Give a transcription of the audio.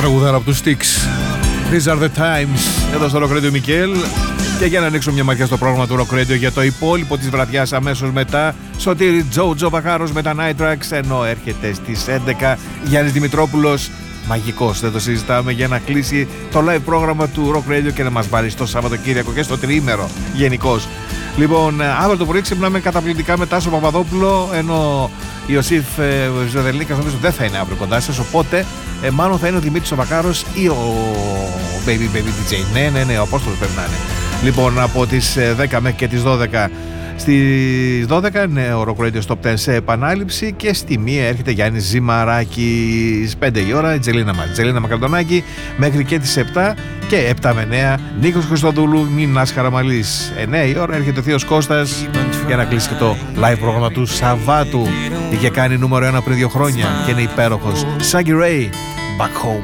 τραγουδάρα από τους Styx. These are the times. Εδώ στο Rock Radio Μικέλ. Και για να ανοίξουμε μια ματιά στο πρόγραμμα του Rock Radio για το υπόλοιπο της βραδιάς αμέσως μετά, Σωτήρη Τζότζο Βαχάρος με τα Night Tracks, ενώ έρχεται στις 11 Γιάννης Δημητρόπουλος, μαγικός, δεν το συζητάμε, για να κλείσει το live πρόγραμμα του Rock Radio και να μας βάλει στο Σαββατοκύριακο και στο τριήμερο γενικώς. Λοιπόν, αύριο το πρωί ξυπνάμε καταπληκτικά με Τάσο Παπαδόπουλο, ενώ Ιωσήφ Ζεδελνίκας νομίζω δεν θα είναι αύριο κοντά σας, οπότε μάλλον θα είναι ο Δημήτρης ο Βακάρος ή ο Baby DJ. Ναι, ο Απόστολος πρέπει να είναι. Λοιπόν, από τις 10 μέχρι και τις 12. Στις 12 είναι ο Rock Radio Top 10 σε επανάληψη και στη 1 έρχεται Γιάννης Ζημαράκης. 5 η ώρα η Τζελίνα Μακαρντονάκη μέχρι και τις 7 και 7 με 9 Νίκος Χριστοδούλου, Μινάς Χαραμαλής. 9 η ώρα έρχεται ο Θείος Κώστας για να κλείσει και το live πρόγραμμα του Σαββάτου. Είχε κάνει νούμερο 1 πριν 2 χρόνια και είναι υπέροχος. Shaggy Ray, Back Home.